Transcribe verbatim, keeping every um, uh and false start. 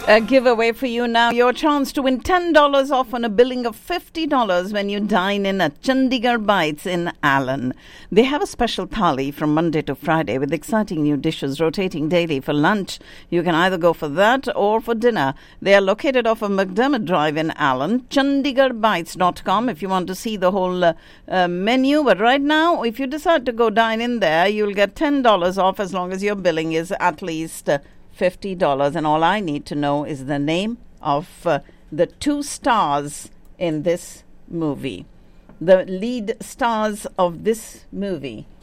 A giveaway for you now. Your chance to win ten dollars off on a billing of fifty dollars when you dine in at Chandigarh Bites in Allen. They have a special thali from Monday to Friday with exciting new dishes rotating daily for lunch. You can either go for that or for dinner. They are located off of McDermott Drive in Allen. chandigarh bites dot com if you want to see the whole uh, uh, menu. But right now, if you decide to go dine in there, you'll get ten dollars off as long as your billing is at least Uh, fifty dollars, and all I need to know is the name of uh, the two stars in this movie. The lead stars of this movie.